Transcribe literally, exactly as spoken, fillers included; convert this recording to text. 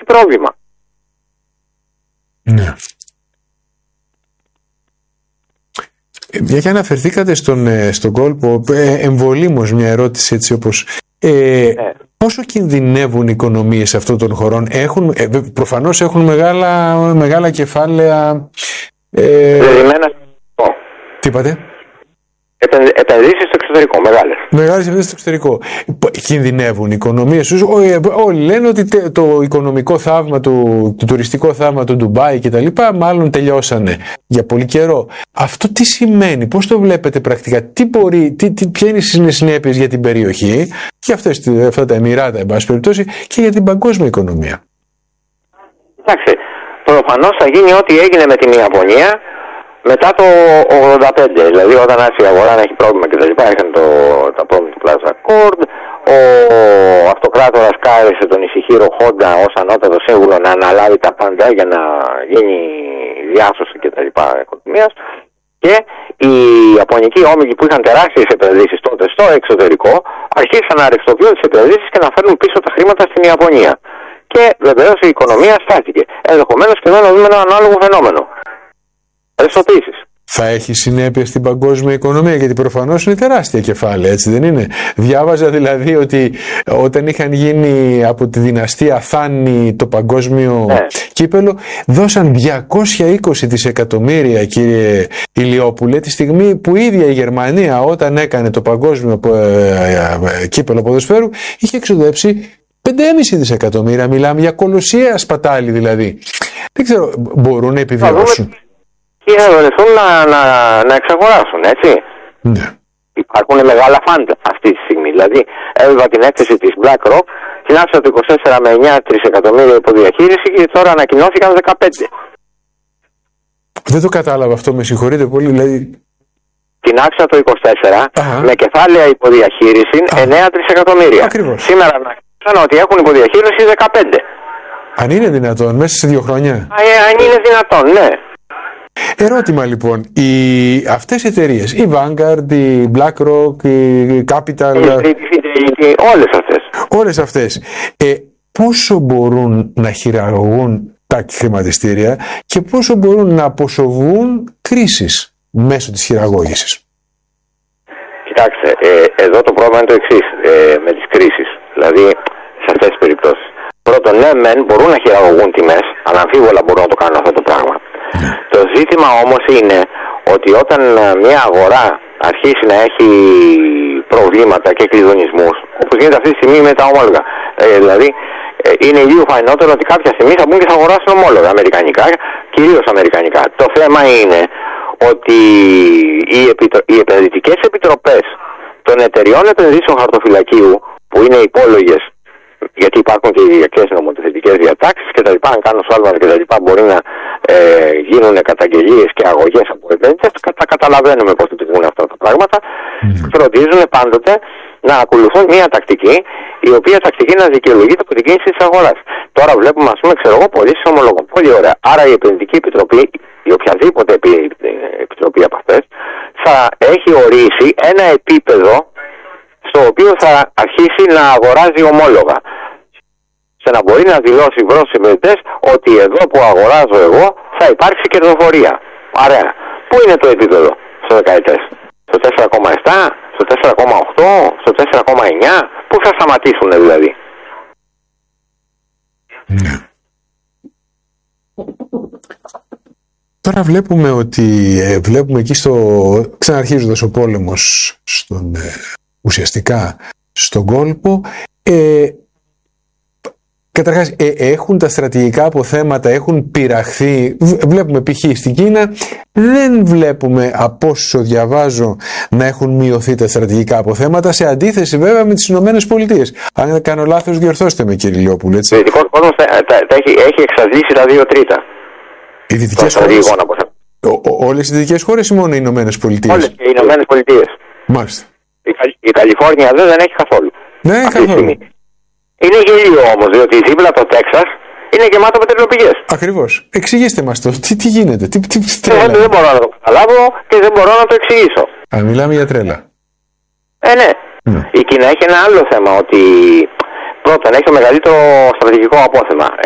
πρόβλημα. Ναι. Μια και αναφερθήκατε στον, στον κόλπο, ε, εμβολήμως μια ερώτηση έτσι όπως ε, ναι. Πόσο κινδυνεύουν οι οικονομίες αυτών των χωρών? Έχουν, ε, προφανώς έχουν μεγάλα, μεγάλα κεφάλαια ε, δεδομένα. Τι είπατε? Επενδύσεις στο εξωτερικό, μεγάλες. Μεγάλες επενδύσεις στο εξωτερικό. Κινδυνεύουν οι οικονομίες τους. Όλοι λένε ότι το οικονομικό θαύμα, του, το τουριστικό θαύμα του Ντουμπάι κτλ. Μάλλον τελειώσανε για πολύ καιρό. Αυτό τι σημαίνει, πώς το βλέπετε πρακτικά, τι μπορεί, τι, τι, ποια είναι οι συνέπειες για την περιοχή, για αυτές, αυτά τα Εμιράτα, εν πάση περιπτώσει, και για την παγκόσμια οικονομία? Εντάξει, προφανώς θα γίνει ό,τι έγινε με την Ιαπωνία μετά το ογδόντα πέντε, δηλαδή όταν άρχισε η αγορά να έχει πρόβλημα και τα λοιπά, είχαν το, τα πρόβλημα του Plaza Accord, ο αυτοκράτορας κάλεσε τον Ισιχίρο Χόντα ως ανώτατο σύμβουλο να αναλάβει τα πάντα για να γίνει διάσωση και τα λοιπά οικονομίας, και οι Ιαπωνικοί όμιλοι που είχαν τεράστιες επενδύσεις τότε στο εξωτερικό αρχίσαν να ρευστοποιούν τις επενδύσεις και να φέρνουν πίσω τα χρήματα στην Ιαπωνία. Και βεβαίως η οικονομία στάθηκε. Ενδεχομένως και εδώ να δούμε ένα ανάλογο φαινόμενο. Θα έχει συνέπεια στην παγκόσμια οικονομία, γιατί προφανώς είναι τεράστια κεφάλαια, έτσι δεν είναι? Διάβαζα δηλαδή ότι όταν είχαν γίνει από τη δυναστεία Θάνη το παγκόσμιο ναι. κύπελο, δώσαν διακόσια είκοσι δισεκατομμύρια, κύριε Ηλιόπουλε, τη στιγμή που η ίδια η Γερμανία όταν έκανε το παγκόσμιο κύπελο ποδοσφαίρου είχε εξοδέψει πέντε κόμμα πέντε δισεκατομμύρια. Μιλάμε για κολοσσία σπατάλη δηλαδή. Δεν ξέρω, μπορούν να επιβιώσουν? Και θα δονηθούν να, να, να εξαγοράσουν, έτσι. Ναι. Υπάρχουν μεγάλα φαντ αυτή τη στιγμή. Δηλαδή, έβλεπα την έκθεση της BlackRock, την άφησα το είκοσι τέσσερα με εννιά τρισεκατομμύρια υποδιαχείριση και τώρα ανακοινώθηκαν δεκαπέντε. Δεν το κατάλαβα αυτό, με συγχωρείτε πολύ. Δηλαδή... Την άφησα το είκοσι τέσσερα Αχα. με κεφάλαια υποδιαχείριση Αχα. εννέα τρισεκατομμύρια. Ακριβώς. Σήμερα ανακοινώθηκαν ότι έχουν υποδιαχείριση δεκαπέντε. Αν είναι δυνατόν, μέσα σε δύο χρόνια. Α, ε, αν είναι δυνατόν, ναι. Ερώτημα λοιπόν, οι, αυτές οι εταιρείες, η Vanguard, η BlackRock, η Capital, η, όλες αυτές, όλες αυτές ε, πόσο μπορούν να χειραγωγούν τα χρηματιστήρια και πόσο μπορούν να αποσοβούν κρίσεις μέσω της χειραγώγησης? Κοιτάξτε, ε, εδώ το πρόβλημα είναι το εξής ε, με τις κρίσεις, δηλαδή σε αυτές τις περιπτώσεις. Πρώτον, ναι, μεν μπορούν να χειραγωγούν τιμές, αλλά αμφίβολα μπορούν να το κάνουν αυτό το πράγμα. Yeah. Το ζήτημα όμως είναι ότι όταν μια αγορά αρχίσει να έχει προβλήματα και κλειδονισμούς, όπως γίνεται αυτή τη στιγμή με τα ομόλογα, ε, δηλαδή ε, είναι λίγο φαϊνότερο ότι κάποια στιγμή θα μπουν και θα αγοράσουν ομόλογα αμερικανικά, κυρίως αμερικανικά. Το θέμα είναι ότι οι, επιτρο... οι επενδυτικές επιτροπές των εταιριών επενδύσεων χαρτοφυλακίου, που είναι υπόλογες, γιατί υπάρχουν και οι διακές νομοθετικές διατάξεις και τα λοιπά, αν κάνω σφάλματα και τα λοιπά μπορεί να ε, γίνουν καταγγελίες και αγωγές από επένδυτες, τα καταλαβαίνουμε πώς λειτουργούν αυτά τα πράγματα, mm. φροντίζουν πάντοτε να ακολουθούν μια τακτική, η οποία τακτική να δικαιολογείται από την κίνηση της αγοράς. Τώρα βλέπουμε, ας πούμε, ξέρω εγώ, πωλήσεις ομολόγων. Πολύ ωραία. Άρα η επενδυτική επιτροπή, η οποιαδήποτε επιτροπή από αυτές, θα έχει ορίσει ένα επίπεδο στο οποίο θα αρχίσει να αγοράζει ομόλογα, σε να μπορεί να δηλώσει προς τους επενδυτές ότι εδώ που αγοράζω εγώ θα υπάρξει κερδοφορία. Ωραία. Πού είναι το επίπεδο στο δεκαετές? Στο τέσσερα κόμμα επτά, στο τέσσερα κόμμα οκτώ, στο τέσσερα κόμμα εννιά? Πού θα σταματήσουν δηλαδή? Ναι. Τώρα βλέπουμε ότι ε, βλέπουμε εκεί στο, ξαναρχίζοντας ο πόλεμος στον, ε, ουσιαστικά στον κόλπο, ε, καταρχάς ε, έχουν τα στρατηγικά αποθέματα, έχουν πειραχθεί. Βλέπουμε π.χ. στην Κίνα, δεν βλέπουμε από όσο διαβάζω να έχουν μειωθεί τα στρατηγικά αποθέματα, σε αντίθεση βέβαια με τις Ηνωμένες Πολιτείες. Αν δεν κάνω λάθος, διορθώστε με, κύριε Ηλιόπουλε. Ο δυτικός κόσμος έχει, έχει εξαντλήσει τα δύο τρίτα. Οι δυτικές χώρες, όλες οι δυτικές χώρες ή μόνο οι Ηνωμένες Πολιτείες? Όλες οι Ηνωμένες Πολιτείες. Μάλιστα. Η, η Καλιφόρνια δεν, δεν έχει καθόλου. Δεν έχει καθόλου. Είναι γελίο όμως, διότι δίπλα το Τέξας είναι γεμάτο πετρελαιοπηγές. Ακριβώς. Εξηγήστε μας το. Τι, τι γίνεται, τι, τι, τι τρέλα. Δεν, δεν μπορώ να το καταλάβω και δεν μπορώ να το εξηγήσω. Α, μιλάμε για τρέλα. Ε, ναι. Mm. Η Κίνα έχει ένα άλλο θέμα, ότι πρώτον έχει το μεγαλύτερο στρατηγικό απόθεμα.